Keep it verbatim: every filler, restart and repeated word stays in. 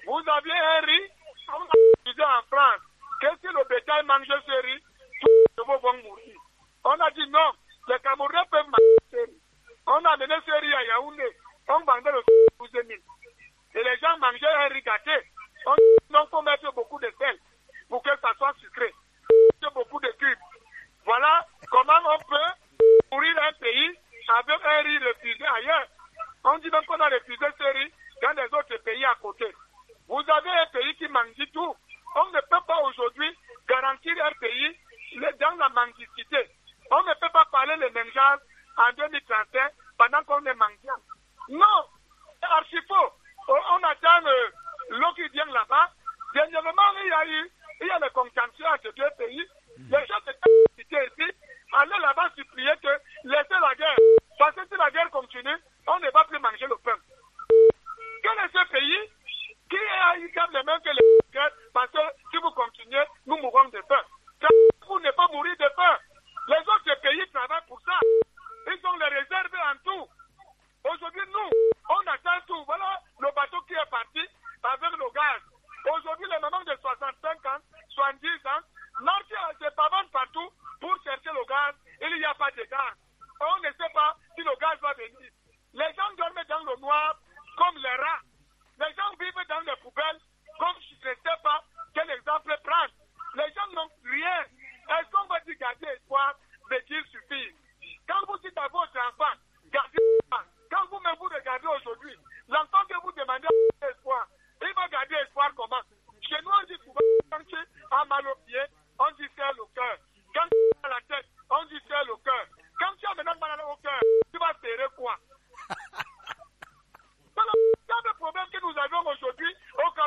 Vous aviez un riz, on a utilisé en France. Qu'est-ce que le bétail mange ce riz? Tous les chevaux vont mourir. On a dit non, les Camerounais peuvent manger ce riz. On a amené ce riz à Yaoundé, on vendait le douze mille. Et les gens mangeaient un riz gâté. On dit non, il faut mettre beaucoup de sel pour que ça soit sucré. Beaucoup de cubes. Voilà comment on peut nourrir un pays avec un riz refusé ailleurs. On dit donc qu'on a refusé ce riz dans les autres pays à côté. Vous avez un pays qui mange tout. On ne peut pas aujourd'hui garantir un pays dans la mendicité. On ne peut pas parler de mangeage en deux mille trente et un pendant qu'on est mendiant. Non, c'est archi faux. On attend euh, l'eau qui vient là-bas. Dernièrement, il y a eu il y a le contentieux entre deux pays. Les gens de mendicité ici, allez là-bas supplier que laissez la guerre. Parce que si la guerre continue, on ne va plus manger le pain. Quel est ce pays